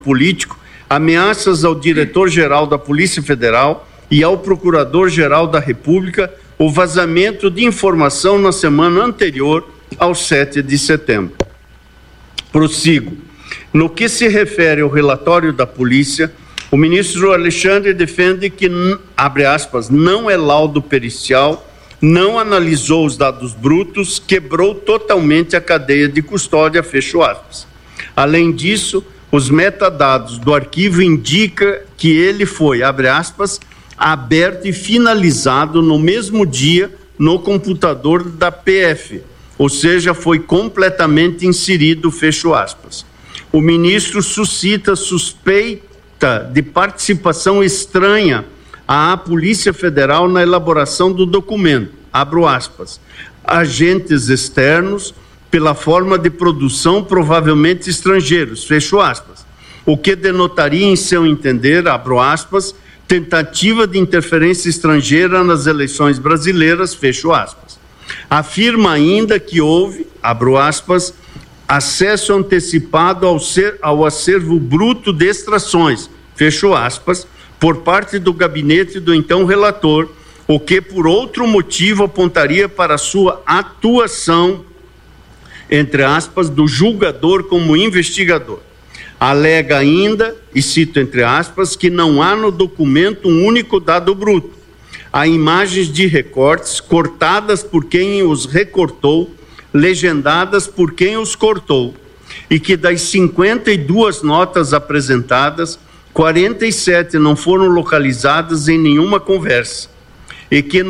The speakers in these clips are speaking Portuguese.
político, ameaças ao diretor-geral da Polícia Federal e ao Procurador-Geral da República, o vazamento de informação na semana anterior ao 7 de setembro. Prossigo. No que se refere ao relatório da polícia, o ministro Alexandre defende que, abre aspas, não é laudo pericial, não analisou os dados brutos, quebrou totalmente a cadeia de custódia, fecho aspas. Além disso, os metadados do arquivo indicam que ele foi, abre aspas, aberto e finalizado no mesmo dia no computador da PF, ou seja, foi completamente inserido, fecho aspas. O ministro suscita suspeita de participação estranha à Polícia Federal na elaboração do documento, abro aspas, agentes externos pela forma de produção provavelmente estrangeiros, fecho aspas, o que denotaria em seu entender, abro aspas, tentativa de interferência estrangeira nas eleições brasileiras, fecho aspas. Afirma ainda que houve, abro aspas, acesso antecipado ao acervo bruto de extrações, fecho aspas, por parte do gabinete do então relator, o que por outro motivo apontaria para a sua atuação, entre aspas, do julgador como investigador. Alega ainda, e cito entre aspas, que não há no documento um único dado bruto. Há imagens de recortes cortadas por quem os recortou, legendadas por quem os cortou, e que das 52 notas apresentadas, 47 não foram localizadas em nenhuma conversa, e que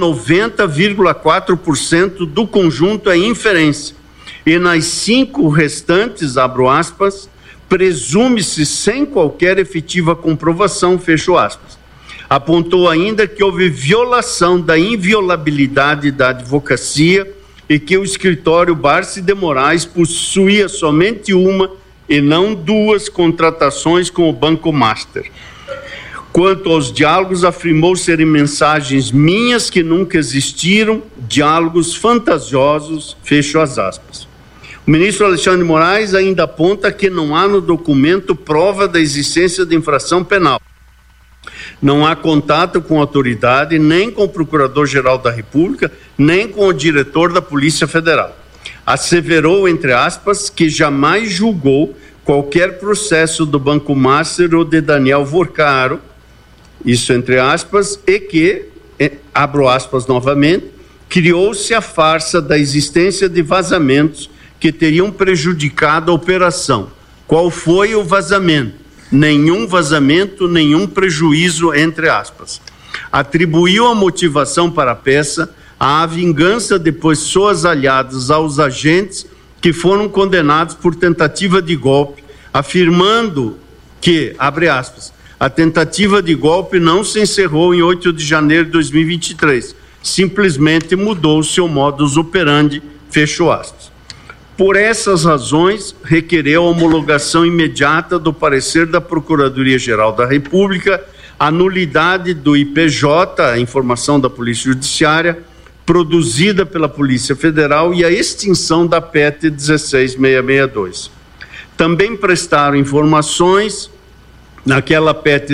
90,4% do conjunto é inferência, e nas 5 restantes, abro aspas, presume-se sem qualquer efetiva comprovação, fecho aspas. Apontou ainda que houve violação da inviolabilidade da advocacia e que o escritório Barsi de Moraes possuía somente uma e não 2 contratações com o Banco Master. Quanto aos diálogos, afirmou serem mensagens minhas que nunca existiram, diálogos fantasiosos, fecho as aspas. O ministro Alexandre de Moraes ainda aponta que não há no documento prova da existência de infração penal. Não há contato com a autoridade, nem com o Procurador-Geral da República, nem com o diretor da Polícia Federal. Asseverou, entre aspas, que jamais julgou qualquer processo do Banco Master ou de Daniel Vorcaro, isso entre aspas, e que, abro aspas novamente, criou-se a farsa da existência de vazamentos que teriam prejudicado a operação. Qual foi o vazamento? Nenhum vazamento, nenhum prejuízo, entre aspas. Atribuiu a motivação para a peça à vingança de pessoas aliadas aos agentes que foram condenados por tentativa de golpe, afirmando que, abre aspas, a tentativa de golpe não se encerrou em 8 de janeiro de 2023, simplesmente mudou seu modus operandi, fecho aspas. Por essas razões, requereu a homologação imediata do parecer da Procuradoria-Geral da República, a nulidade do IPJ, a informação da Polícia Judiciária, produzida pela Polícia Federal, e a extinção da PET 16662. Também prestaram informações, naquela PET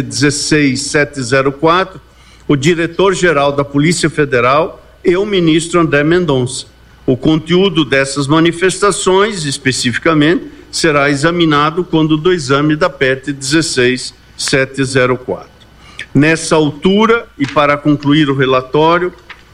16704, o diretor-geral da Polícia Federal e o ministro André Mendonça. O conteúdo dessas manifestações, especificamente, será examinado quando do exame da PET 16704. Nessa altura, e para concluir o relatório,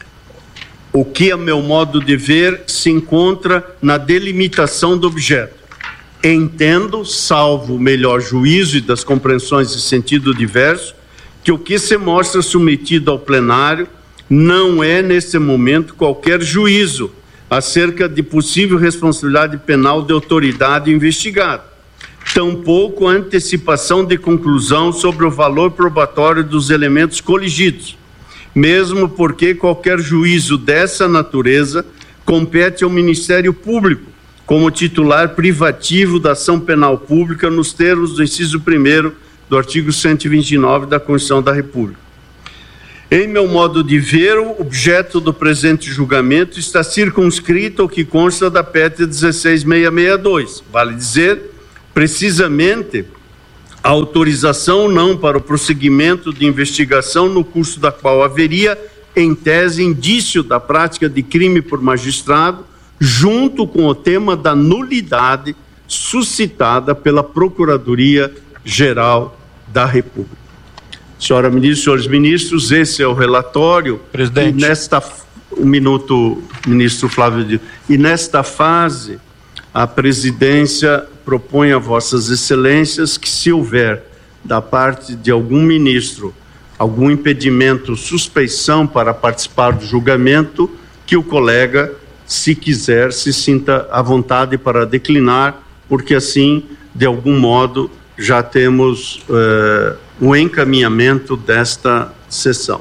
o que, a meu modo de ver, se encontra na delimitação do objeto. Entendo, salvo o melhor juízo e das compreensões de sentido diverso, que o que se mostra submetido ao plenário não é, nesse momento, qualquer juízo acerca de possível responsabilidade penal de autoridade investigada, tampouco antecipação de conclusão sobre o valor probatório dos elementos coligidos, mesmo porque qualquer juízo dessa natureza compete ao Ministério Público como titular privativo da ação penal pública nos termos do inciso 1º do artigo 129 da Constituição da República. Em meu modo de ver, o objeto do presente julgamento está circunscrito ao que consta da PET 16662. Vale dizer, precisamente, autorização ou não para o prosseguimento de investigação no curso da qual haveria, em tese, indício da prática de crime por magistrado, junto com o tema da nulidade suscitada pela Procuradoria-Geral da República. Senhora ministra, senhores ministros, esse é o relatório. Presidente. Um minuto, ministro Flávio Dino. E nesta fase, a presidência propõe a vossas excelências que, se houver da parte de algum ministro algum impedimento, suspeição para participar do julgamento, que o colega, se quiser, se sinta à vontade para declinar, porque assim, de algum modo, já temos o encaminhamento desta sessão.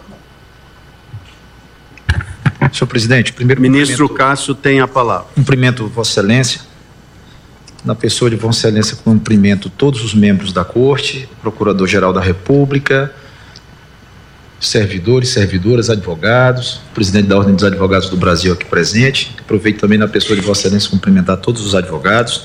Senhor presidente, primeiro ministro Cássio tem a palavra. Cumprimento Vossa Excelência, na pessoa de Vossa Excelência, cumprimento todos os membros da Corte, Procurador-Geral da República, servidores, servidoras, advogados, presidente da Ordem dos Advogados do Brasil aqui presente. Aproveito também na pessoa de Vossa Excelência cumprimentar todos os advogados.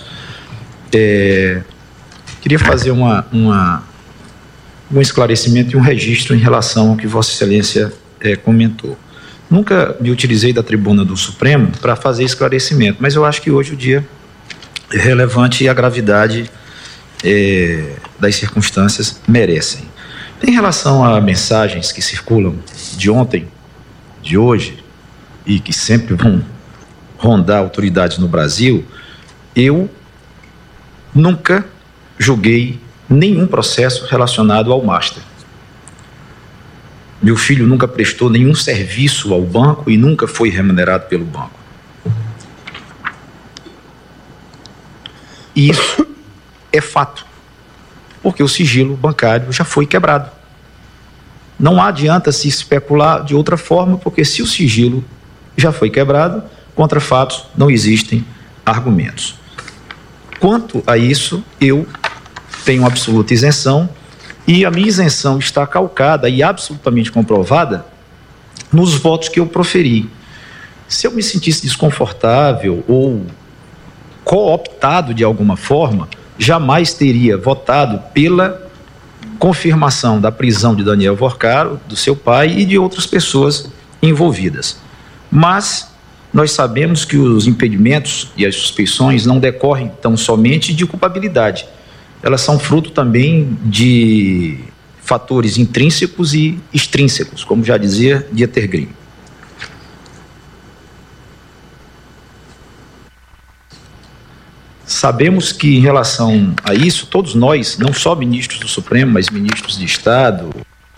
Queria fazer um esclarecimento e um registro em relação ao que Vossa Excelência comentou. Nunca me utilizei da tribuna do Supremo para fazer esclarecimento, mas eu acho que hoje o dia é relevante e a gravidade das circunstâncias merecem. Em relação a mensagens que circulam de ontem, de hoje, e que sempre vão rondar autoridades no Brasil, eu nunca julguei nenhum processo relacionado ao Master. Meu filho nunca prestou nenhum serviço ao banco e nunca foi remunerado pelo banco. E isso é fato, porque o sigilo bancário já foi quebrado. Não adianta se especular de outra forma, porque se o sigilo já foi quebrado, contra fatos não existem argumentos. Quanto a isso, eu tenho absoluta isenção, e a minha isenção está calcada e absolutamente comprovada nos votos que eu proferi. Se eu me sentisse desconfortável ou cooptado de alguma forma, jamais teria votado pela confirmação da prisão de Daniel Vorcaro, do seu pai e de outras pessoas envolvidas. Mas nós sabemos que os impedimentos e as suspeições não decorrem tão somente de culpabilidade. Elas são fruto também de fatores intrínsecos e extrínsecos, como já dizia Dieter Grimm. Sabemos que, em relação a isso, todos nós, não só ministros do Supremo, mas ministros de Estado,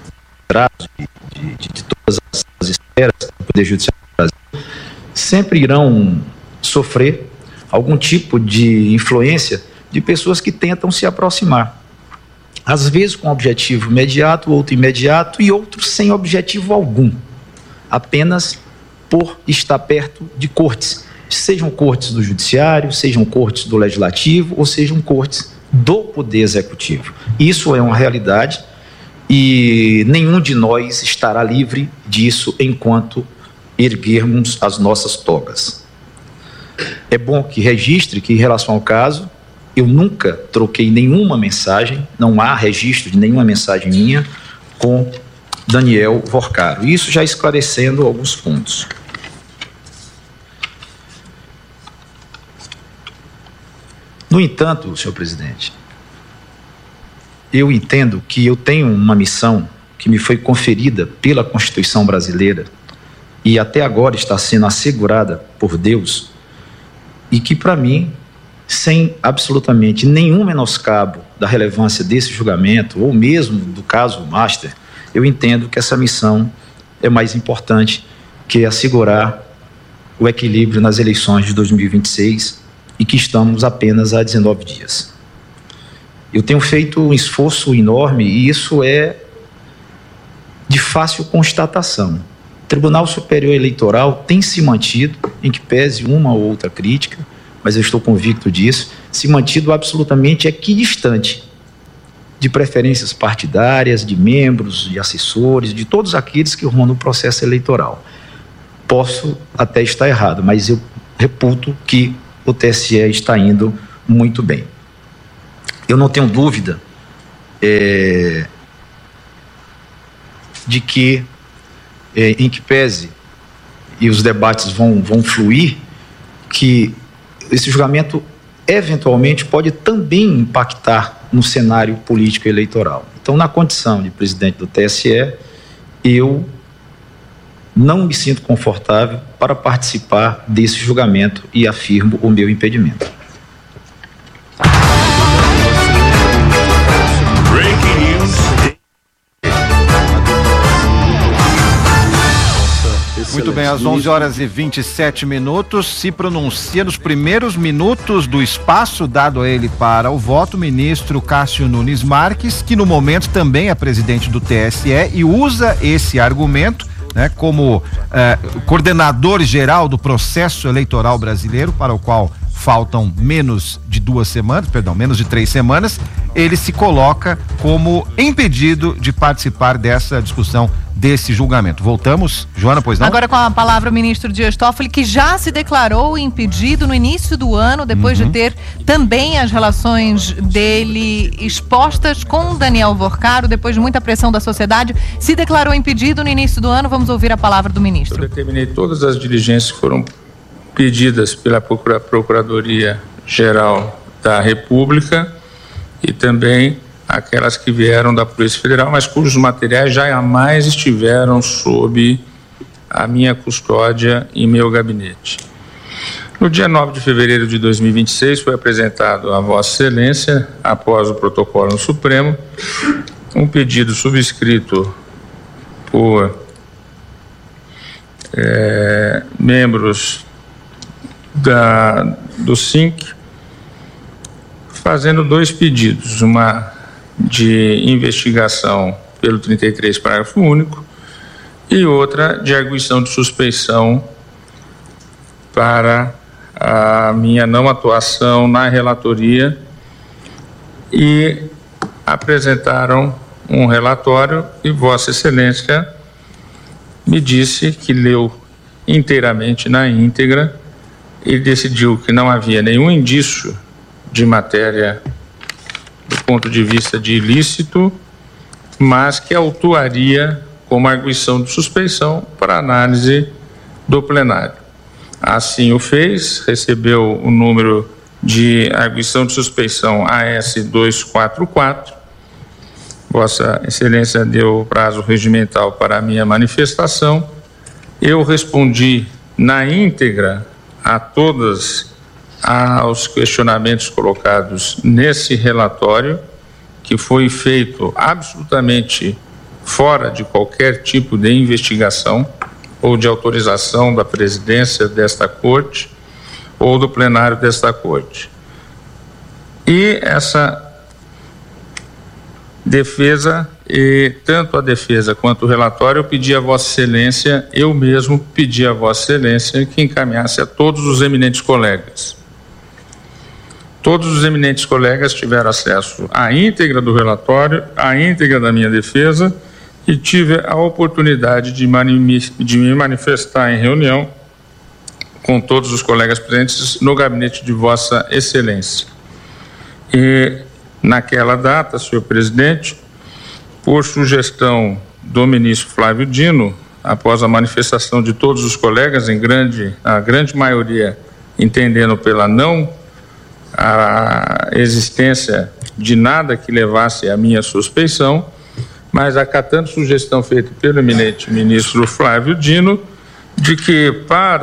de todas as esferas do Poder Judiciário do Brasil, sempre irão sofrer algum tipo de influência de pessoas que tentam se aproximar. Às vezes com objetivo imediato, outro imediato e outros sem objetivo algum, apenas por estar perto de cortes, sejam cortes do Judiciário, sejam cortes do Legislativo ou sejam cortes do Poder Executivo. Isso é uma realidade e nenhum de nós estará livre disso enquanto erguermos as nossas togas. É bom que registre que, em relação ao caso, eu nunca troquei nenhuma mensagem, não há registro de nenhuma mensagem minha com Daniel Vorcaro. Isso já esclarecendo alguns pontos. No entanto, senhor presidente, eu entendo que eu tenho uma missão que me foi conferida pela Constituição brasileira e até agora está sendo assegurada por Deus e que, para mim, sem absolutamente nenhum menoscabo da relevância desse julgamento ou mesmo do caso Master, eu entendo que essa missão é mais importante que assegurar o equilíbrio nas eleições de 2026 e que estamos apenas há 19 dias. Eu tenho feito um esforço enorme e isso é de fácil constatação. O Tribunal Superior Eleitoral tem se mantido, em que pese uma ou outra crítica, mas eu estou convicto disso, se mantido absolutamente equidistante de preferências partidárias, de membros, de assessores, de todos aqueles que rondam o processo eleitoral. Posso até estar errado, mas eu reputo que o TSE está indo muito bem. Eu não tenho dúvida de que, em que pese, e os debates vão fluir, que esse julgamento eventualmente pode também impactar no cenário político e eleitoral. Então, na condição de presidente do TSE, eu não me sinto confortável para participar desse julgamento e afirmo o meu impedimento. Muito bem, às 11h27, se pronuncia nos primeiros minutos do espaço dado a ele para o voto, o ministro Cássio Nunes Marques, que no momento também é presidente do TSE e usa esse argumento, né, como coordenador geral do processo eleitoral brasileiro, para o qual faltam menos de 3 semanas, ele se coloca como impedido de participar dessa discussão, desse julgamento. Voltamos, Joana, pois não? Agora com a palavra o ministro Dias Toffoli, que já se declarou impedido no início do ano, depois de ter também as relações dele expostas com Daniel Vorcaro, depois de muita pressão da sociedade, se declarou impedido no início do ano. Vamos ouvir a palavra do ministro. Eu determinei todas as diligências que foram pedidas pela Procuradoria-Geral da República e também aquelas que vieram da Polícia Federal, mas cujos materiais jamais estiveram sob a minha custódia em meu gabinete. No dia 9 de fevereiro de 2026, foi apresentado a Vossa Excelência, após o protocolo no Supremo, um pedido subscrito por membros do SINC, fazendo 2 pedidos, uma de investigação pelo 33, parágrafo único, e outra de arguição de suspeição para a minha não atuação na relatoria, e apresentaram um relatório e Vossa Excelência me disse que leu inteiramente na íntegra e decidiu que não havia nenhum indício de matéria do ponto de vista de ilícito, mas que autuaria como arguição de suspeição para análise do plenário. Assim o fez, recebeu o número de arguição de suspeição AS 244. Vossa Excelência deu o prazo regimental para a minha manifestação. Eu respondi na íntegra a todos aos questionamentos colocados nesse relatório, que foi feito absolutamente fora de qualquer tipo de investigação ou de autorização da presidência desta Corte ou do plenário desta Corte. E essa defesa, e tanto a defesa quanto o relatório, eu mesmo pedi a Vossa Excelência que encaminhasse a todos os eminentes colegas. Todos os eminentes colegas tiveram acesso à íntegra do relatório, à íntegra da minha defesa, e tive a oportunidade de me manifestar em reunião com todos os colegas presentes no gabinete de Vossa Excelência. E naquela data, senhor presidente, por sugestão do ministro Flávio Dino, após a manifestação de todos os colegas, a grande maioria entendendo pela não a existência de nada que levasse à minha suspeição, mas acatando sugestão feita pelo eminente ministro Flávio Dino, de que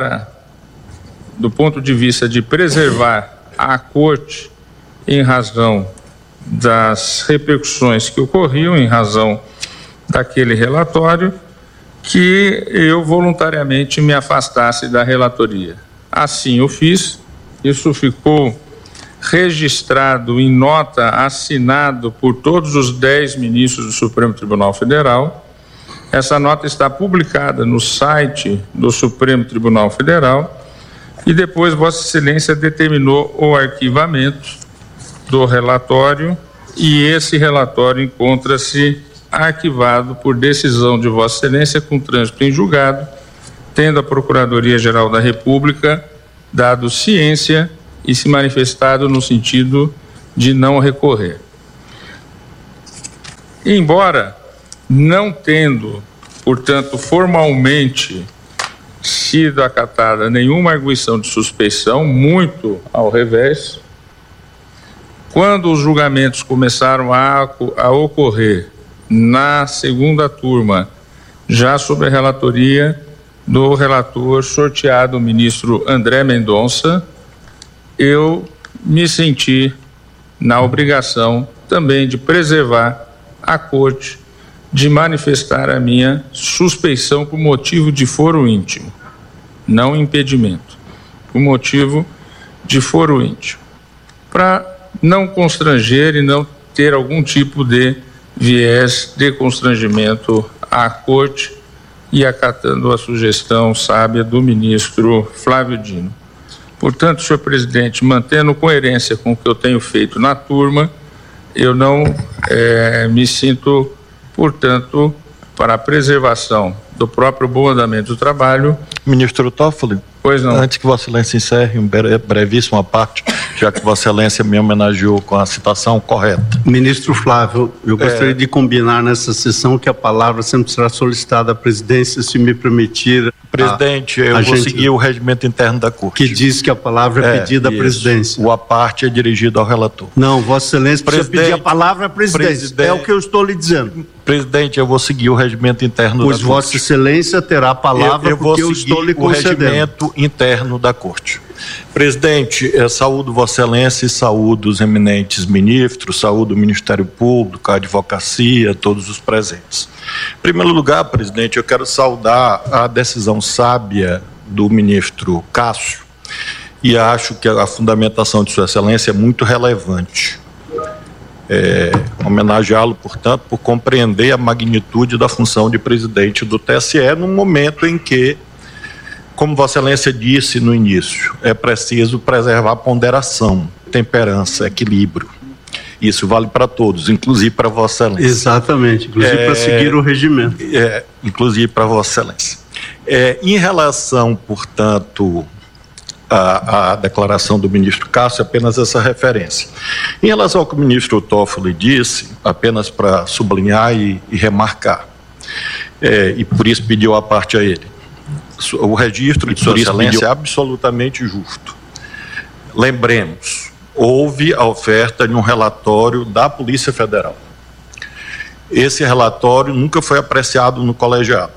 do ponto de vista de preservar a Corte em razão das repercussões que ocorriam, em razão daquele relatório, que eu voluntariamente me afastasse da relatoria. Assim eu fiz, isso ficou registrado em nota, assinado por todos os 10 ministros do Supremo Tribunal Federal. Essa nota está publicada no site do Supremo Tribunal Federal e depois Vossa Excelência determinou o arquivamento do relatório, e esse relatório encontra-se arquivado por decisão de Vossa Excelência com trânsito em julgado, tendo a Procuradoria-Geral da República dado ciência e se manifestado no sentido de não recorrer. Embora não tendo, portanto, formalmente sido acatada nenhuma arguição de suspeição, muito ao revés, quando os julgamentos começaram a ocorrer na segunda turma, já sob a relatoria do relator sorteado, o ministro André Mendonça, eu me senti na obrigação também de preservar a Corte, de manifestar a minha suspeição por motivo de foro íntimo, não impedimento, por motivo de foro íntimo, para não constranger e não ter algum tipo de viés de constrangimento à Corte, e acatando a sugestão sábia do ministro Flávio Dino. Portanto, senhor presidente, mantendo coerência com o que eu tenho feito na turma, eu não me sinto, portanto, para a preservação do próprio bom andamento do trabalho. Ministro Toffoli, pois não. Antes que Vossa Excelência encerre, brevíssima parte, já que Vossa Excelência me homenageou com a citação correta. Ministro Flávio, eu gostaria de combinar nessa sessão que a palavra sempre será solicitada à presidência, se me permitir. Presidente, eu vou seguir o regimento interno da Corte. Que diz que a palavra é pedida à presidência. O parte é dirigido ao relator. Não, Vossa Excelência precisa pedir a palavra à presidência. É o que eu estou lhe dizendo. Presidente, eu vou seguir o regimento interno da Corte. Pois Vossa Excelência terá a palavra porque eu estou lhe concedendo. O regimento interno da Corte. Presidente, saúdo Vossa Excelência e saúdo os eminentes ministros, saúdo o Ministério Público, a advocacia, todos os presentes. Em primeiro lugar, presidente, eu quero saudar a decisão sábia do ministro Cássio e acho que a fundamentação de Sua Excelência é muito relevante. Homenageá-lo, portanto, por compreender a magnitude da função de presidente do TSE num momento em que, como Vossa Excelência disse no início, é preciso preservar a ponderação, temperança, equilíbrio. Isso vale para todos, inclusive para Vossa Excelência. Exatamente, inclusive para seguir o regimento. Inclusive para Vossa Excelência. Em relação, portanto, à declaração do ministro Cássio, apenas essa referência. Em relação ao que o ministro Toffoli disse, apenas para sublinhar e remarcar, e por isso pediu a parte a ele. O registro de Sua Excelência é absolutamente justo. Lembremos, houve a oferta de um relatório da Polícia Federal. Esse relatório nunca foi apreciado no colegiado.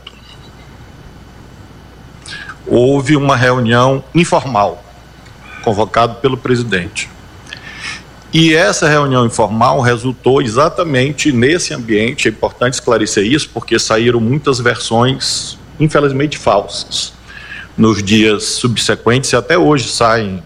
Houve uma reunião informal, convocada pelo presidente. E essa reunião informal resultou exatamente nesse ambiente. É importante esclarecer isso, porque saíram muitas versões, infelizmente, falsas. Nos dias subsequentes, e até hoje saem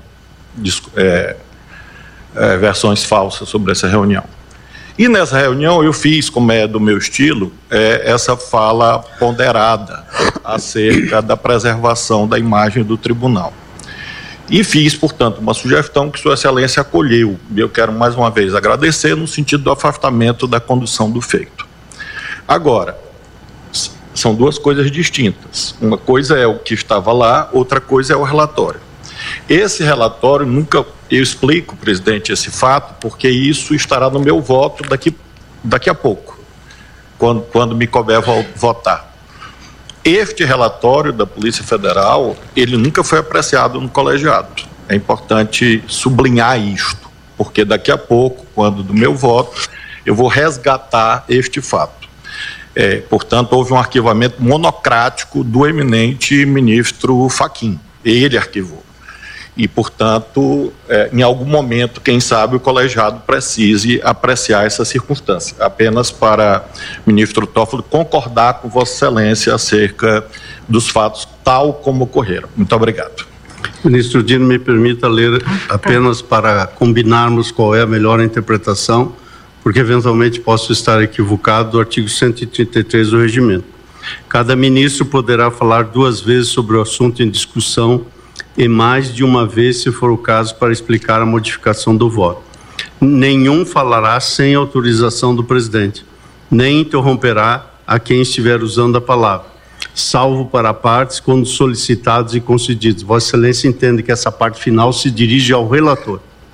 versões falsas sobre essa reunião. E nessa reunião eu fiz, como é do meu estilo, essa fala ponderada acerca da preservação da imagem do tribunal. E fiz, portanto, uma sugestão que Sua Excelência acolheu. E eu quero mais uma vez agradecer no sentido do afastamento da condução do feito. Agora, são duas coisas distintas. Uma coisa é o que estava lá, outra coisa é o relatório. Esse relatório nunca... Eu explico, presidente, esse fato, porque isso estará no meu voto daqui a pouco, quando me couber votar. Este relatório da Polícia Federal, ele nunca foi apreciado no colegiado. É importante sublinhar isto, porque daqui a pouco, quando do meu voto, eu vou resgatar este fato. Portanto, houve um arquivamento monocrático do eminente ministro Fachin. Ele arquivou. E, portanto, em algum momento, quem sabe, o colegiado precise apreciar essa circunstância. Apenas para o ministro Toffoli concordar com Vossa Excelência acerca dos fatos tal como ocorreram. Muito obrigado. Ministro Dino, me permita ler apenas para combinarmos qual é a melhor interpretação, porque eventualmente posso estar equivocado do artigo 133 do regimento. Cada ministro poderá falar 2 vezes sobre o assunto em discussão e mais de uma vez, se for o caso, para explicar a modificação do voto. Nenhum falará sem autorização do presidente, nem interromperá a quem estiver usando a palavra, salvo para partes quando solicitados e concedidos. Vossa Excelência entende que essa parte final se dirige ao relator.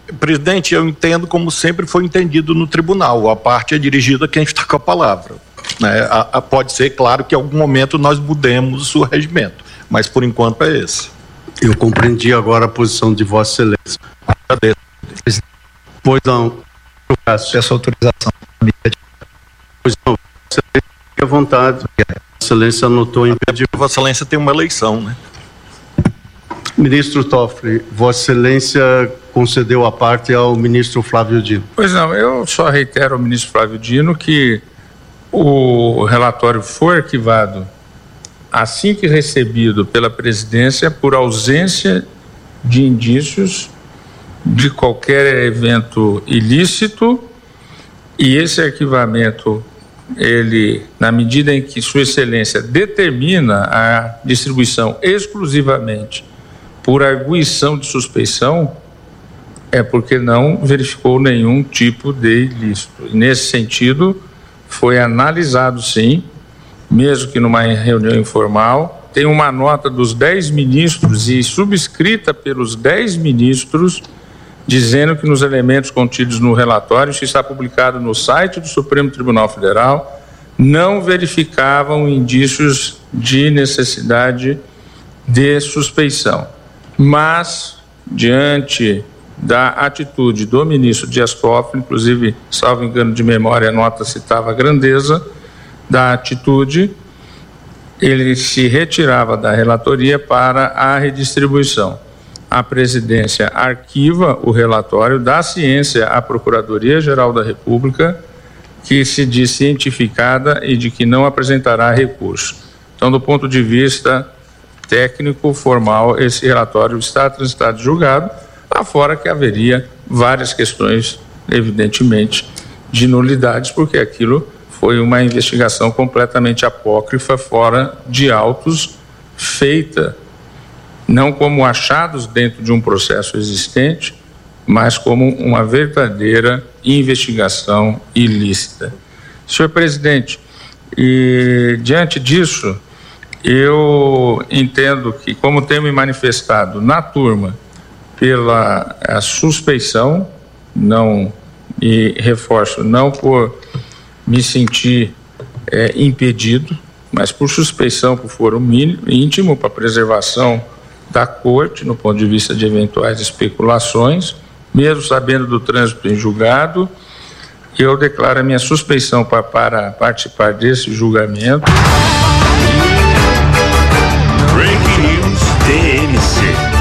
Presidente, eu entendo como sempre foi entendido no tribunal. A parte é dirigida a quem está com a palavra. Né? Pode ser, claro, que em algum momento nós mudemos o regimento, mas por enquanto é esse. Eu compreendi agora a posição de Vossa Excelência. Agradeço. Pois não, Peço autorização. pois não, Vossa Excelência, fique à vontade. Vossa Excelência anotou em impedimento. Vossa Excelência tem uma eleição, né? Ministro Toffoli, Vossa Excelência concedeu a parte ao ministro Flávio Dino. Pois não, eu só reitero ao ministro Flávio Dino que o relatório foi arquivado assim que recebido pela presidência por ausência de indícios de qualquer evento ilícito, e esse arquivamento, ele, na medida em que Sua Excelência determina a distribuição exclusivamente por arguição de suspeição, é porque não verificou nenhum tipo de ilícito. E nesse sentido, foi analisado sim, mesmo que numa reunião informal. Tem uma nota dos 10 ministros e subscrita pelos 10 ministros, dizendo que nos elementos contidos no relatório, que está publicado no site do Supremo Tribunal Federal, não verificavam indícios de necessidade de suspeição. Mas, diante da atitude do ministro Dias Toffoli, inclusive, salvo engano de memória, a nota citava a grandeza da atitude, ele se retirava da relatoria para a redistribuição. A presidência arquiva o relatório, dá ciência à Procuradoria-Geral da República, que se diz cientificada e de que não apresentará recurso. Então, do ponto de vista técnico, formal, esse relatório está transitado de julgado, afora que haveria várias questões, evidentemente, de nulidades, porque aquilo foi uma investigação completamente apócrifa, fora de autos, feita não como achados dentro de um processo existente, mas como uma verdadeira investigação ilícita. Senhor presidente, e diante disso, eu entendo que, como tenho me manifestado na turma pela suspeição, não, e reforço, não por me sentir impedido, mas por suspeição, por foro íntimo, para preservação da corte, no ponto de vista de eventuais especulações, mesmo sabendo do trânsito em julgado, eu declaro a minha suspeição para participar desse julgamento. Breaking News TMC.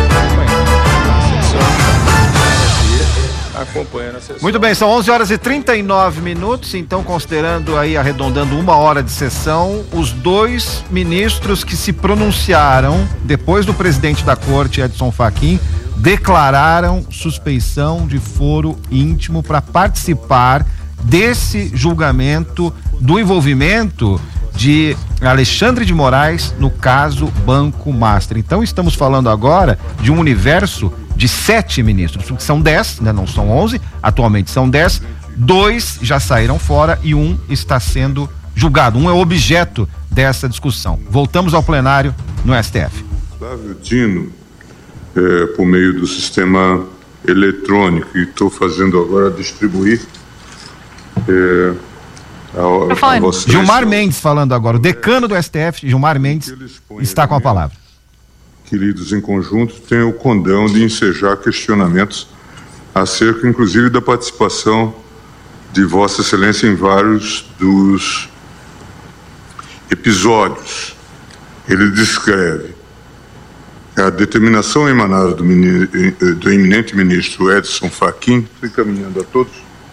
Muito bem, são 11h39, então, considerando aí, arredondando 1 hora de sessão, os 2 ministros que se pronunciaram depois do presidente da corte, Edson Fachin, declararam suspeição de foro íntimo para participar desse julgamento do envolvimento de Alexandre de Moraes no caso Banco Master. Então, estamos falando agora de um universo de 7 ministros, são 10, né, não são 11, atualmente são 10, 2 já saíram fora e 1 está sendo julgado, 1 é objeto dessa discussão. Voltamos ao plenário no STF. Flávio Dino, por meio do sistema eletrônico, e estou fazendo agora distribuir Gilmar Mendes falando agora, o decano do STF, Gilmar Mendes, está com a palavra. Queridos, em conjunto, tenho o condão de ensejar questionamentos acerca, inclusive, da participação de Vossa Excelência em vários dos episódios. Ele descreve a determinação emanada do eminente ministro Edson Fachin, encaminhando a todos,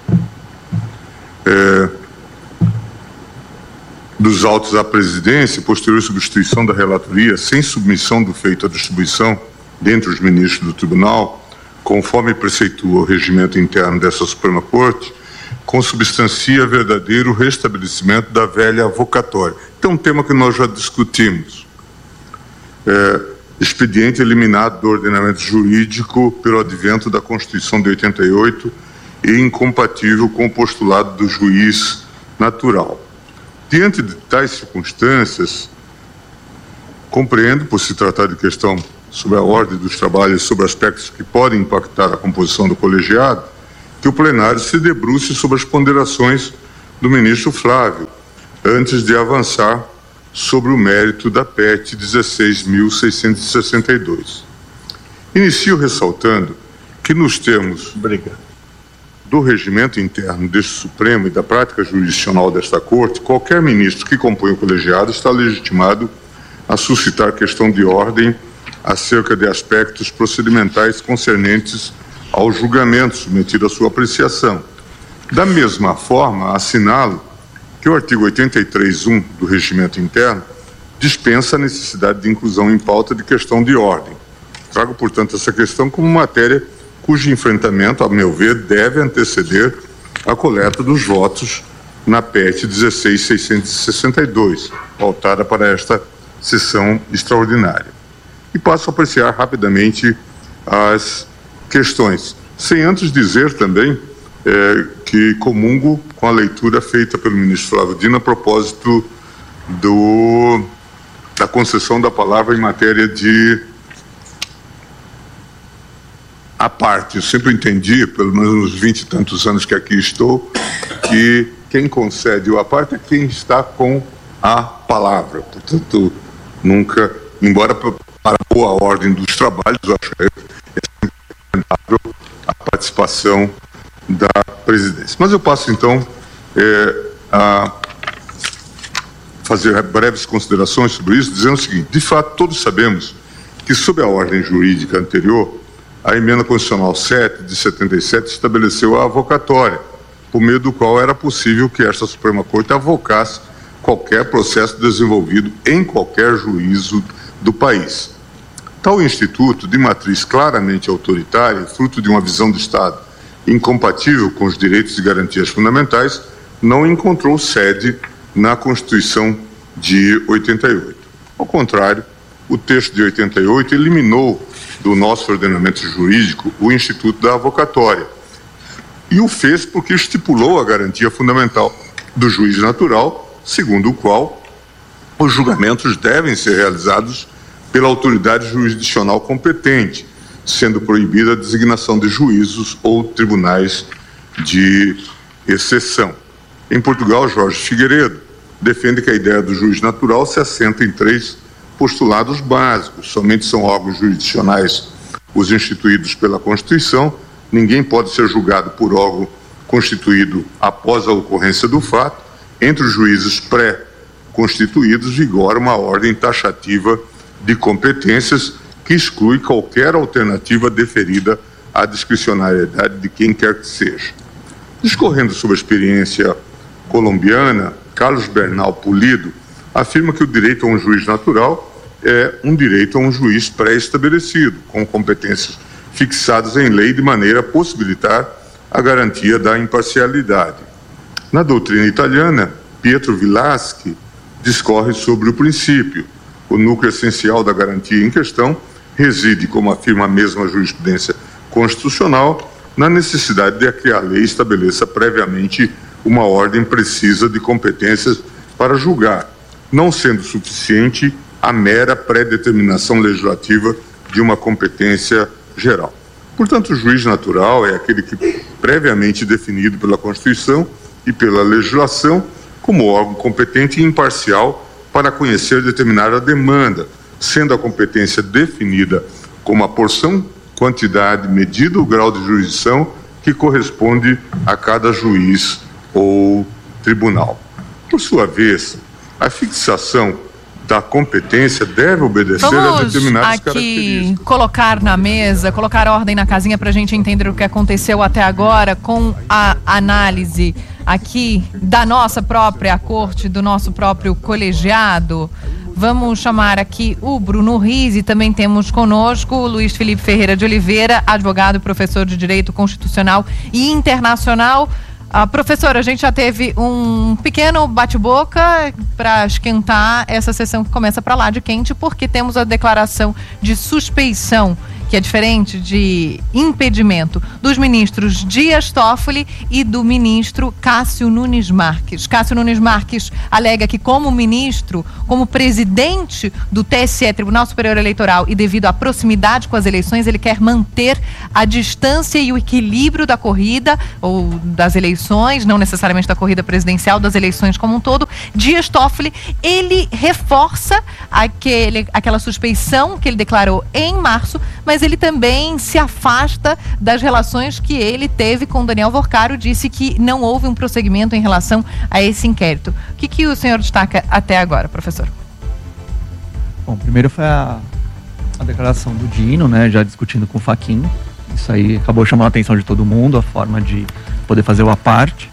dos autos à presidência, posterior substituição da relatoria, sem submissão do feito à distribuição dentre os ministros do tribunal, conforme preceitua o regimento interno dessa Suprema Corte, consubstancia verdadeiro restabelecimento da velha avocatória. Então, um tema que nós já discutimos. Expediente eliminado do ordenamento jurídico pelo advento da Constituição de 88 e incompatível com o postulado do juiz natural. Diante de tais circunstâncias, compreendo, por se tratar de questão sobre a ordem dos trabalhos, sobre aspectos que podem impactar a composição do colegiado, que o plenário se debruce sobre as ponderações do ministro Flávio, antes de avançar sobre o mérito da PEC 16.662. Inicio ressaltando que, nos termos do regimento interno deste Supremo e da prática jurisdicional desta Corte, qualquer ministro que compõe o colegiado está legitimado a suscitar questão de ordem acerca de aspectos procedimentais concernentes ao julgamento submetido à sua apreciação. Da mesma forma, assinalo que o artigo 83.1 do regimento interno dispensa a necessidade de inclusão em pauta de questão de ordem. Trago, portanto, essa questão como matéria cujo enfrentamento, a meu ver, deve anteceder a coleta dos votos na PEC 16.662, pautada para esta sessão extraordinária. E passo a apreciar rapidamente as questões, sem antes dizer também que comungo com a leitura feita pelo ministro Flávio Dino a propósito da concessão da palavra em matéria de à parte. Eu sempre entendi, pelo menos nos 20 e tantos anos que aqui estou, que quem concede o à parte é quem está com a palavra. Portanto, nunca, embora para a boa ordem dos trabalhos, eu acho que é sempre fundamental a participação da presidência. Mas eu passo, então, a fazer breves considerações sobre isso, dizendo o seguinte: de fato, todos sabemos que, sob a ordem jurídica anterior, a emenda constitucional 7 de 77 estabeleceu a avocatória, por meio do qual era possível que esta Suprema Corte avocasse qualquer processo desenvolvido em qualquer juízo do país. Tal instituto, de matriz claramente autoritária, fruto de uma visão de Estado incompatível com os direitos e garantias fundamentais, não encontrou sede na Constituição de 88. Ao contrário, o texto de 88 eliminou do nosso ordenamento jurídico o instituto da avocatória, e o fez porque estipulou a garantia fundamental do juiz natural, segundo o qual os julgamentos devem ser realizados pela autoridade jurisdicional competente, sendo proibida a designação de juízos ou tribunais de exceção. Em Portugal, Jorge Figueiredo defende que a ideia do juiz natural se assenta em 3 postulados básicos. Somente são órgãos jurisdicionais os instituídos pela Constituição, ninguém pode ser julgado por órgão constituído após a ocorrência do fato, entre os juízes pré-constituídos vigora uma ordem taxativa de competências que exclui qualquer alternativa deferida à discricionariedade de quem quer que seja. Discorrendo sobre a experiência colombiana, Carlos Bernal Pulido afirma que o direito a um juiz natural é um direito a um juiz pré-estabelecido, com competências fixadas em lei de maneira a possibilitar a garantia da imparcialidade. Na doutrina italiana, Pietro Vilaschi discorre sobre o princípio. O núcleo essencial da garantia em questão reside, como afirma a mesma jurisprudência constitucional, na necessidade de que a lei estabeleça previamente uma ordem precisa de competências para julgar, não sendo suficiente a mera pré-determinação legislativa de uma competência geral. Portanto, o juiz natural é aquele que, previamente definido pela Constituição e pela legislação, como órgão competente e imparcial para conhecer e determinar a demanda, sendo a competência definida como a porção, quantidade, medida ou grau de jurisdição que corresponde a cada juiz ou tribunal. Por sua vez, a fixação da competência deve obedecer a determinadas características. Vamos aqui colocar na mesa, colocar ordem na casinha para a gente entender o que aconteceu até agora com a análise aqui da nossa própria corte, do nosso próprio colegiado. Vamos chamar aqui o Bruno Rizzi, também temos conosco o Luiz Felipe Ferreira de Oliveira, advogado e professor de Direito Constitucional e Internacional. Professor, a gente já teve um pequeno bate-boca para esquentar essa sessão que começa para lá de quente, porque temos a declaração de suspeição que é diferente de impedimento dos ministros Dias Toffoli e do ministro Cássio Nunes Marques. Cássio Nunes Marques alega que como ministro, como presidente do TSE, Tribunal Superior Eleitoral, e devido à proximidade com as eleições, ele quer manter a distância e o equilíbrio da corrida ou das eleições, não necessariamente da corrida presidencial, das eleições como um todo. Dias Toffoli, ele reforça aquela suspeição que ele declarou em março, mas ele também se afasta das relações que ele teve com Daniel Worcaro, disse que não houve um prosseguimento em relação a esse inquérito. O que o senhor destaca até agora, professor? Bom, primeiro foi a declaração do Dino, né, já discutindo com o Fachin. Isso aí acabou chamando a atenção de todo mundo, a forma de poder fazer o à parte.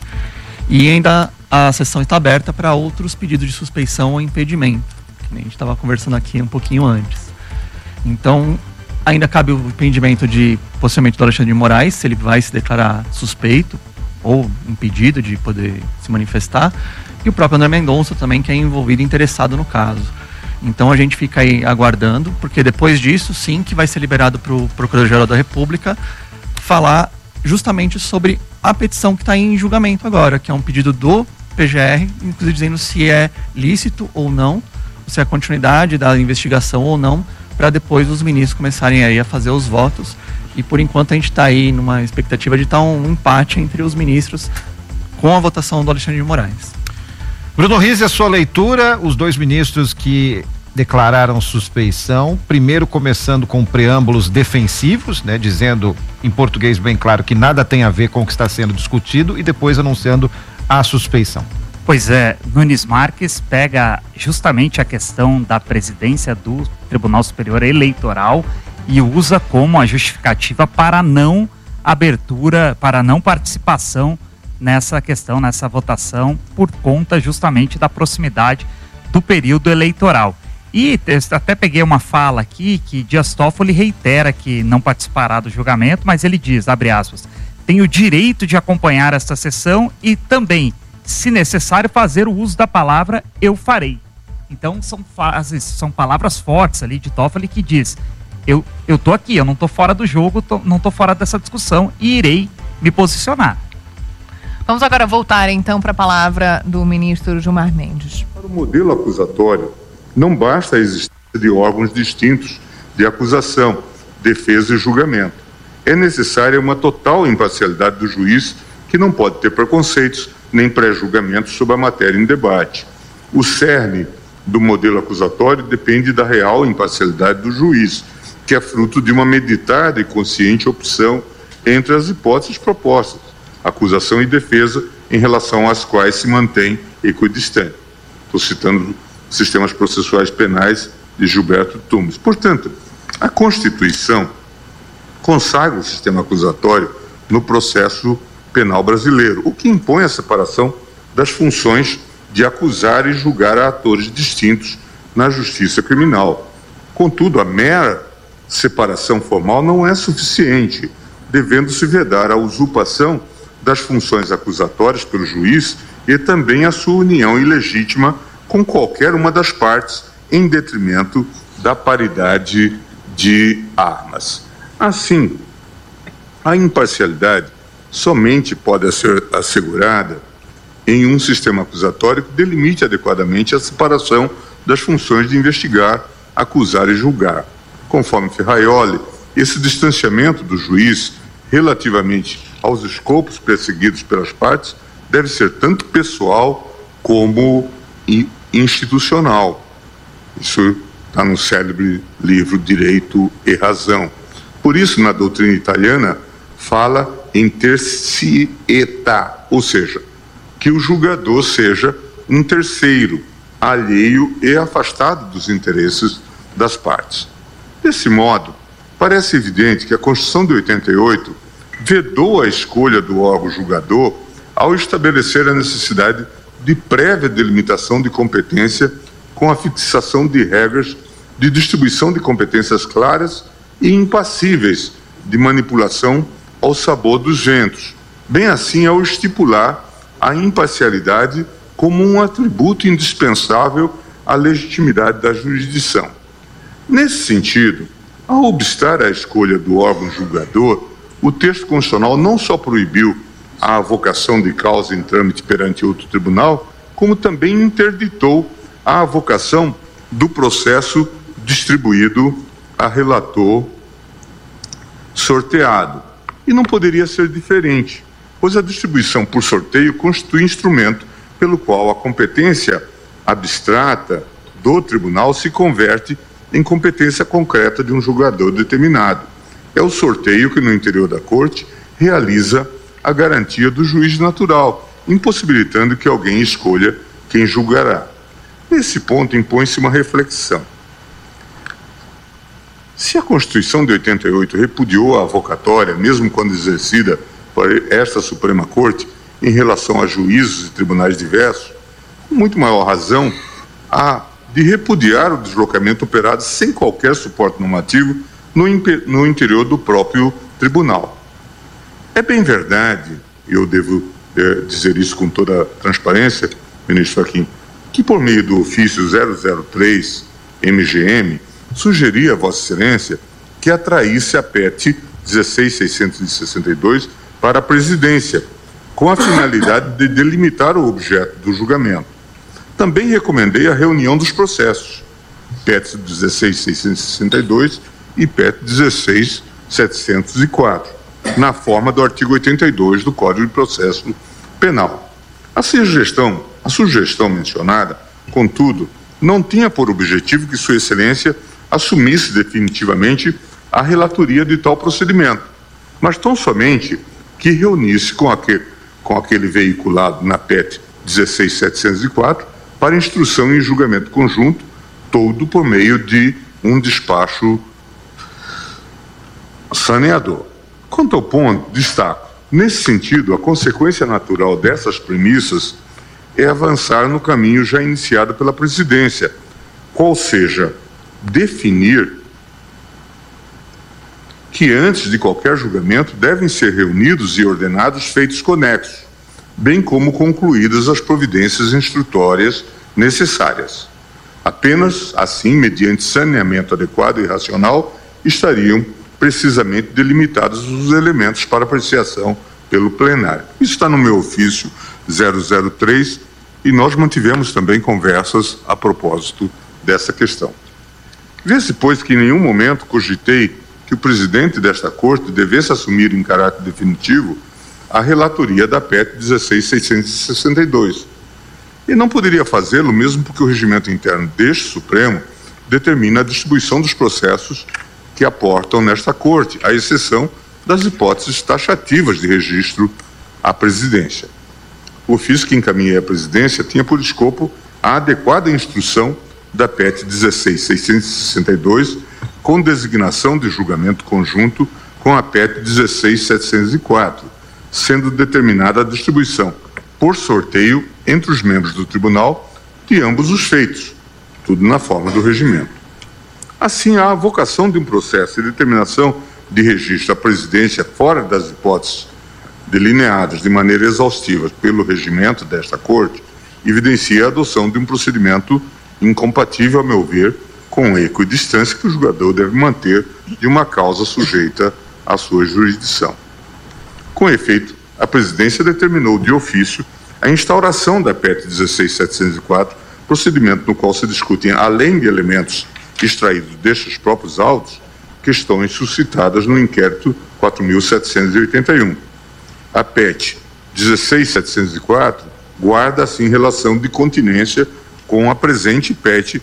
E ainda a sessão está aberta para outros pedidos de suspeição ou impedimento, que nem a gente estava conversando aqui um pouquinho antes. Então, ainda cabe o impedimento de, possivelmente, do Alexandre de Moraes, se ele vai se declarar suspeito ou impedido de poder se manifestar, e o próprio André Mendonça também, que é envolvido e interessado no caso. Então a gente fica aí aguardando, porque depois disso, sim, que vai ser liberado para o Procurador-Geral da República falar justamente sobre a petição que está em julgamento agora, que é um pedido do PGR, inclusive dizendo se é lícito ou não, se é a continuidade da investigação ou não, para depois os ministros começarem aí a fazer os votos. E por enquanto a gente está aí numa expectativa de estar um empate entre os ministros com a votação do Alexandre de Moraes. Bruno Rizzi, a sua leitura, os dois ministros que declararam suspeição, primeiro começando com preâmbulos defensivos, né, dizendo em português bem claro que nada tem a ver com o que está sendo discutido, e depois anunciando a suspeição. Pois é, Nunes Marques pega justamente a questão da presidência do Tribunal Superior Eleitoral e usa como a justificativa para não abertura, para não participação nessa questão, nessa votação, por conta justamente da proximidade do período eleitoral. E até peguei uma fala aqui que Dias Toffoli reitera que não participará do julgamento, mas ele diz, abre aspas, tem o direito de acompanhar esta sessão e também, se necessário, fazer o uso da palavra eu farei. Então são palavras fortes ali de Toffoli que diz, eu tô aqui, eu não tô fora do jogo, não tô fora dessa discussão e irei me posicionar. Vamos agora voltar então para a palavra do ministro Gilmar Mendes. Para o modelo acusatório, não basta a existência de órgãos distintos de acusação, defesa e julgamento. É necessária uma total imparcialidade do juiz, que não pode ter preconceitos nem pré-julgamentos sobre a matéria em debate. O cerne do modelo acusatório depende da real imparcialidade do juiz, que é fruto de uma meditada e consciente opção entre as hipóteses propostas, acusação e defesa, em relação às quais se mantém equidistante. Estou citando Sistemas Processuais Penais de Gilberto Tumes. Portanto, a Constituição consagra o sistema acusatório no processo penal brasileiro, o que impõe a separação das funções de acusar e julgar a atores distintos na justiça criminal. Contudo, a mera separação formal não é suficiente, devendo-se vedar a usurpação das funções acusatórias pelo juiz e também a sua união ilegítima com qualquer uma das partes, em detrimento da paridade de armas. Assim, a imparcialidade somente pode ser assegurada em um sistema acusatório que delimite adequadamente a separação das funções de investigar, acusar e julgar. Conforme Ferraioli, esse distanciamento do juiz relativamente aos escopos perseguidos pelas partes deve ser tanto pessoal como institucional. Isso está no célebre livro Direito e Razão. Por isso, na doutrina italiana, fala em terzietà, ou seja, que o julgador seja um terceiro, alheio e afastado dos interesses das partes. Desse modo, parece evidente que a Constituição de 88 vedou a escolha do órgão julgador ao estabelecer a necessidade de prévia delimitação de competência com a fixação de regras de distribuição de competências claras e impassíveis de manipulação ao sabor dos ventos, bem assim ao estipular a imparcialidade como um atributo indispensável à legitimidade da jurisdição. Nesse sentido, Ao obstar a escolha do órgão julgador, o texto constitucional não só proibiu a avocação de causa em trâmite perante outro tribunal, como também interditou a avocação do processo distribuído a relator sorteado. E não poderia ser diferente, pois a distribuição por sorteio constitui instrumento pelo qual a competência abstrata do tribunal se converte em competência concreta de um julgador determinado. É o sorteio que, no interior da corte, realiza a garantia do juiz natural, impossibilitando que alguém escolha quem julgará. Nesse ponto, impõe-se uma reflexão. Se a Constituição de 88 repudiou a avocatória, mesmo quando exercida por esta Suprema Corte, em relação a juízos e tribunais diversos, com muito maior razão, há de repudiar o deslocamento operado sem qualquer suporte normativo no interior do próprio tribunal. É bem verdade, eu devo dizer isso com toda transparência, ministro Fachin, que por meio do ofício 003 MGM, sugeri a Vossa Excelência que atraísse a PET 16.662 para a presidência, com a finalidade de delimitar o objeto do julgamento. Também recomendei a reunião dos processos, PET 16.662 e PET 16.704, na forma do artigo 82 do Código de Processo Penal. A sugestão mencionada, contudo, não tinha por objetivo que Sua Excelência assumisse definitivamente a relatoria de tal procedimento, mas tão somente que reunisse com aquele veiculado na PET 16.704 para instrução em julgamento conjunto, todo por meio de um despacho saneador. Quanto ao ponto, destaco, nesse sentido, a consequência natural dessas premissas é avançar no caminho já iniciado pela presidência, qual seja definir que antes de qualquer julgamento devem ser reunidos e ordenados feitos conexos, bem como concluídas as providências instrutórias necessárias. Apenas assim, mediante saneamento adequado e racional, estariam precisamente delimitados os elementos para apreciação pelo plenário. Isso está no meu ofício 003 e nós mantivemos também conversas a propósito dessa questão. Vê-se, pois, que em nenhum momento cogitei que o presidente desta Corte devesse assumir em caráter definitivo a relatoria da PET 16.662. E não poderia fazê-lo mesmo porque o regimento interno deste Supremo determina a distribuição dos processos que aportam nesta Corte, à exceção das hipóteses taxativas de registro à presidência. O ofício que encaminhei à presidência tinha por escopo a adequada instrução da PET 16.662, com designação de julgamento conjunto com a PET 16.704, sendo determinada a distribuição por sorteio entre os membros do tribunal de ambos os feitos, tudo na forma do regimento. Assim, a avocação de um processo e determinação de registro à presidência fora das hipóteses delineadas de maneira exaustiva pelo regimento desta Corte evidencia a adoção de um procedimento incompatível, a meu ver, com a equidistância que o julgador deve manter de uma causa sujeita à sua jurisdição. Com efeito, a presidência determinou de ofício a instauração da PET 16.704, procedimento no qual se discutem, além de elementos extraídos destes próprios autos, questões suscitadas no inquérito 4.781. A PET 16.704 guarda, assim, relação de continência com a presente PET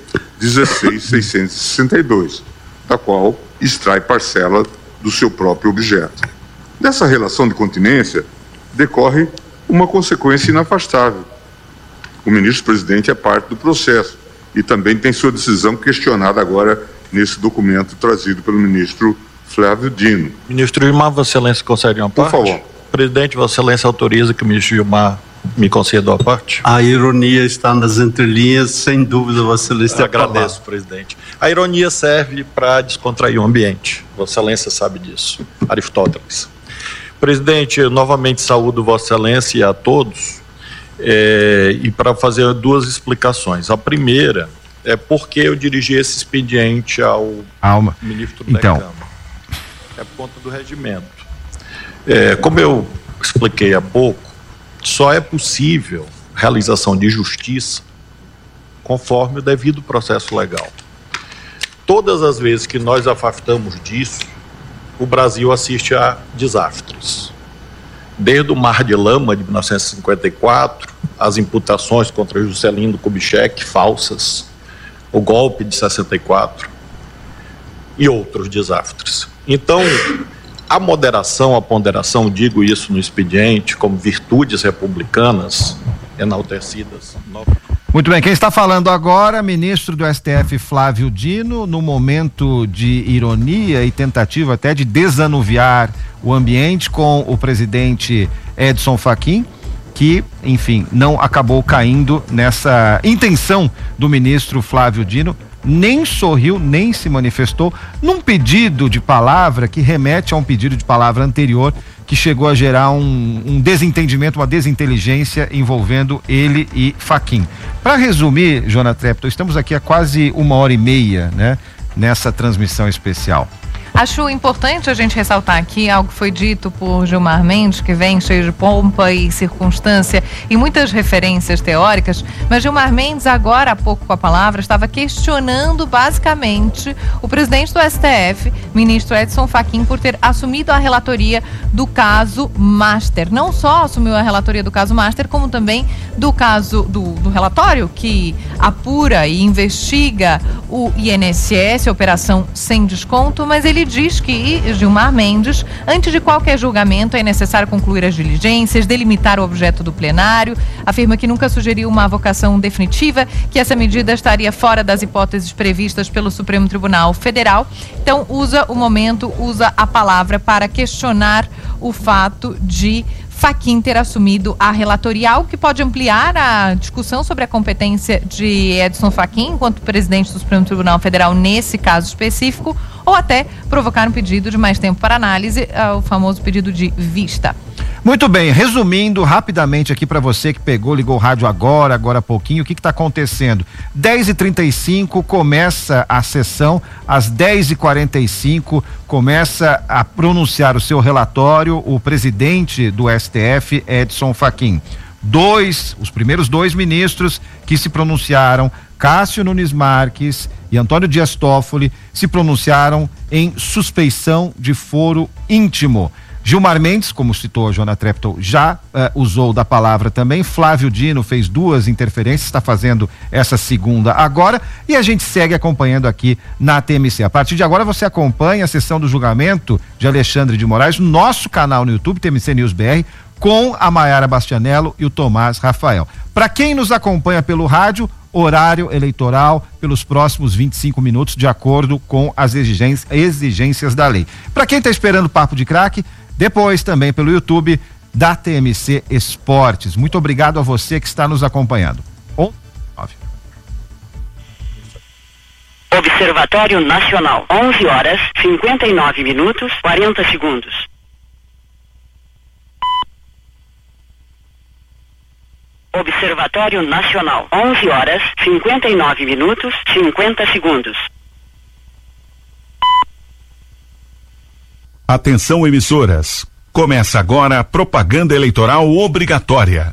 16.662, da qual extrai parcela do seu próprio objeto. Dessa relação de continência decorre uma consequência inafastável. O ministro-presidente é parte do processo e também tem sua decisão questionada agora nesse documento trazido pelo ministro Flávio Dino. Ministro Gilmar, Vossa Excelência concede uma parte? Por favor. Presidente, Vossa Excelência autoriza que o ministro Gilmar me conceda a parte? A ironia está nas entrelinhas, sem dúvida, Vossa Excelência. Agradeço, presidente. A ironia serve para descontrair o ambiente. Vossa Excelência sabe disso. Aristóteles. Presidente, eu novamente saúdo Vossa Excelência e a todos, e para fazer duas explicações. A primeira por que eu dirigi esse expediente ao ministro da Câmara. É por conta do regimento. Como eu expliquei há pouco, só é possível realização de justiça conforme o devido processo legal. Todas as vezes que nós afastamos disso, o Brasil assiste a desastres. Desde o Mar de Lama de 1954, as imputações contra Juscelino Kubitschek falsas, o golpe de 64 e outros desastres. Então, a moderação, a ponderação, digo isso no expediente, como virtudes republicanas enaltecidas. Muito bem, quem está falando agora, ministro do STF Flávio Dino, no momento de ironia e tentativa até de desanuviar o ambiente com o presidente Edson Fachin, que, enfim, não acabou caindo nessa intenção do ministro Flávio Dino, nem sorriu, nem se manifestou num pedido de palavra que remete a um pedido de palavra anterior que chegou a gerar um desentendimento, uma desinteligência envolvendo ele e Fachin. Para resumir, Jonathan Treptow, estamos aqui há quase 1h30, né, nessa transmissão especial. Acho importante a gente ressaltar aqui algo que foi dito por Gilmar Mendes, que vem cheio de pompa e circunstância e muitas referências teóricas, mas Gilmar Mendes, agora há pouco com a palavra, estava questionando basicamente o presidente do STF, ministro Edson Fachin, por ter assumido a relatoria do caso Master. Não só assumiu a relatoria do caso Master, como também do caso do relatório que apura e investiga o INSS, Operação Sem Desconto, mas ele diz que Gilmar Mendes, antes de qualquer julgamento, é necessário concluir as diligências, delimitar o objeto do plenário, afirma que nunca sugeriu uma avocação definitiva, que essa medida estaria fora das hipóteses previstas pelo Supremo Tribunal Federal. Então, usa a palavra para questionar o fato de Fachin ter assumido a relatoria, algo que pode ampliar a discussão sobre a competência de Edson Fachin enquanto presidente do Supremo Tribunal Federal nesse caso específico, ou até provocar um pedido de mais tempo para análise, o famoso pedido de vista. Muito bem, resumindo rapidamente aqui para você que ligou o rádio agora há pouquinho, o que está acontecendo? 10h35 começa a sessão, às 10h45 começa a pronunciar o seu relatório o presidente do STF, Edson Fachin. Os primeiros dois ministros que se pronunciaram, Cássio Nunes Marques e Antônio Dias Toffoli, se pronunciaram em suspeição de foro íntimo. Gilmar Mendes, como citou a Jonathan Treptow, já usou da palavra também. Flávio Dino fez 2 interferências, está fazendo essa segunda agora, e a gente segue acompanhando aqui na TMC. A partir de agora você acompanha a sessão do julgamento de Alexandre de Moraes no nosso canal no YouTube, TMC News BR, com a Maiara Bastianello e o Tomás Rafael. Para quem nos acompanha pelo rádio, horário eleitoral pelos próximos 25 minutos, de acordo com as exigências da lei. Para quem está esperando o Papo de Craque, depois também pelo YouTube da TMC Esportes. Muito obrigado a você que está nos acompanhando. Observatório Nacional, 11h59:40. Observatório Nacional, 11h59:50. Atenção, emissoras. Começa agora a propaganda eleitoral obrigatória.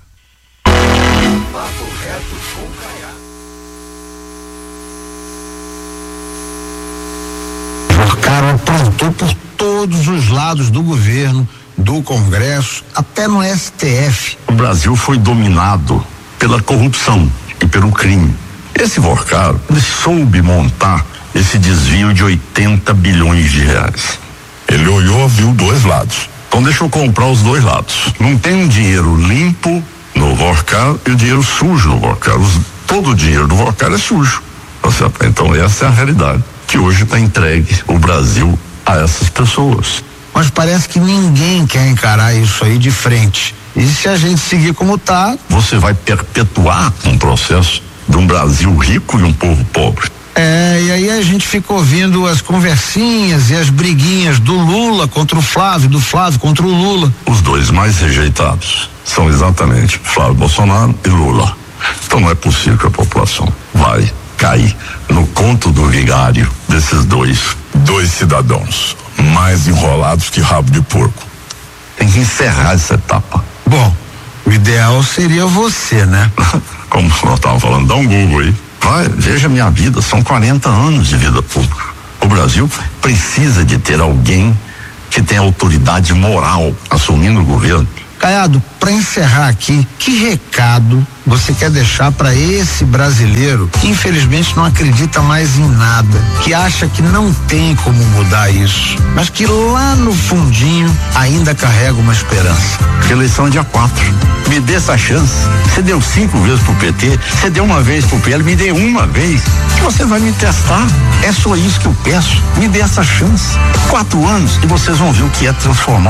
Porcaro aprontou por todos os lados do governo, do Congresso, até no STF. O Brasil foi dominado pela corrupção e pelo crime. Esse Porcaro, ele soube montar esse desvio de 80 bilhões de reais. Ele olhou, viu 2 lados. Então deixa eu comprar os 2 lados. Não tem um dinheiro limpo no Porcaro e o dinheiro sujo no Porcaro. Todo o dinheiro do Porcaro é sujo. Então essa é a realidade, que hoje está entregue o Brasil a essas pessoas. Mas parece que ninguém quer encarar isso aí de frente. E se a gente seguir como tá, você vai perpetuar um processo de um Brasil rico e um povo pobre. E aí a gente fica ouvindo as conversinhas e as briguinhas do Lula contra o Flávio, do Flávio contra o Lula. Os 2 mais rejeitados são exatamente Flávio Bolsonaro e Lula. Então não é possível que a população vai cai no conto do vigário desses dois cidadãos, mais enrolados que rabo de porco. Tem que encerrar essa etapa. Bom, o ideal seria você, né? Como nós estávamos falando, dá um Google aí. Vai, veja minha vida, são 40 anos de vida pública. O Brasil precisa de ter alguém que tenha autoridade moral assumindo o governo. Caiado, para encerrar aqui, que recado você quer deixar para esse brasileiro que infelizmente não acredita mais em nada, que acha que não tem como mudar isso, mas que lá no fundinho ainda carrega uma esperança? Eleição dia 4. Me dê essa chance. Você deu 5 vezes pro PT, você deu uma vez pro PL, me dê uma vez. Que você vai me testar. É só isso que eu peço. Me dê essa chance. 4 anos e vocês vão ver o que é transformar